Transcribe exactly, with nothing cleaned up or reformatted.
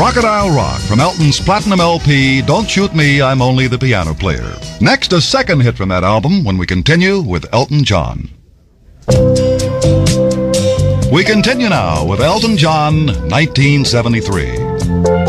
Crocodile Rock from Elton's Platinum L P, Don't Shoot Me, I'm Only the Piano Player. Next, a second hit from that album when we continue with Elton John. We continue now with Elton John, nineteen seventy-three.